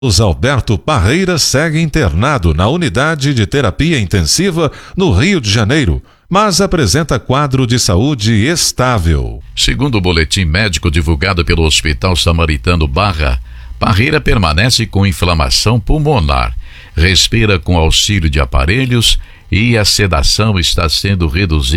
Alberto Parreira segue internado na unidade de terapia intensiva no Rio de Janeiro, mas apresenta quadro de saúde estável. Segundo o boletim médico divulgado pelo Hospital Samaritano Barra, Parreira permanece com inflamação pulmonar, respira com auxílio de aparelhos e a sedação está sendo reduzida